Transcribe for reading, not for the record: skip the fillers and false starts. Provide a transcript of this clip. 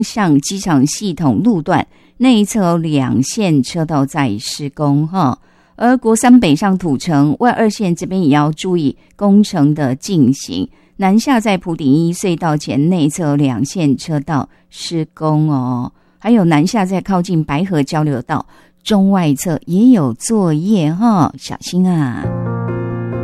向机场系统路段内侧有2线车道在施工哈。而国三北上土城外2线这边也要注意工程的进行，南下在埔顶一隧道前内侧2线车道施工哦，还有南下在靠近白河交流道中外侧也有作业哈，小心啊。